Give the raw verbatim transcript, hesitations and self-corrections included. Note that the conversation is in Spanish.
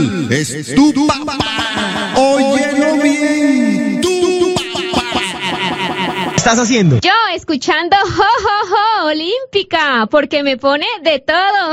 Él es tu papá. Óyelo bien, tu papá. ¿Qué estás haciendo? Yo escuchando Jo Jo Jo Olímpica, porque me pone de todo.